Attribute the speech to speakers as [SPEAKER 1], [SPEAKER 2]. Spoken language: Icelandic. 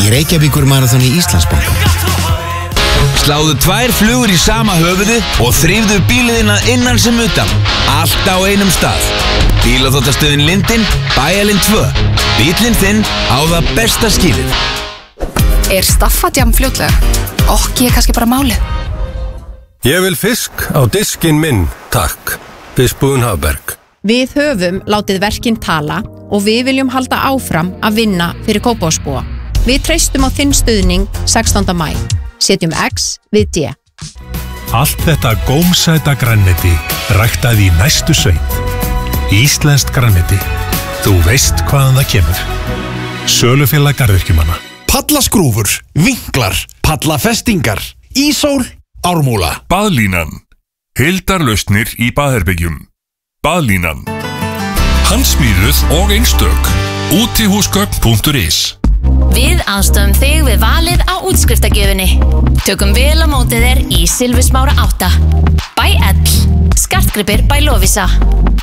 [SPEAKER 1] í Reykjavíkurmaraþoni Íslandsbanka.
[SPEAKER 2] Sláðu 2 flugur í sama höfuðu og þrífðu bíliðina innan sem utan. Allt á einum stað. Bílaþvottastöðin Lindin, Bæjarlind 2. Bíllinn þinn á það besta skilið.
[SPEAKER 3] Staffadjam fljótlega? Ég kannski bara málið.
[SPEAKER 4] Ég vil fisk á diskinn minn, takk. Fiskbúðin Hafberg.
[SPEAKER 5] Við höfum látið verkin tala og við viljum halda áfram að vinna fyrir Kópavogsbúa. Við treystum á þinn stuðning 16. maí. Setjum X við D.
[SPEAKER 6] Allt þetta gómsæta grænmeti ræktað í næstu sveit. Íslenskt grænmeti. Þú veist hvaðan það kemur. Sölufélag garðyrkjumanna.
[SPEAKER 7] Pallaskrúfur, vinklar, pallafestingar, ísól, ármúla.
[SPEAKER 8] Baðlínan. Heildarlausnir í baðherbyggjum. Baðlínan. Handsmíðuð og einstök. Útihúsgögn.is.
[SPEAKER 9] Við aðstöðum þig við valið á útskriftargjöfinni. Tökum vel á mótið þér í Silfusmára 8. Bæ Ell. Skartgripir bæ Lovisa.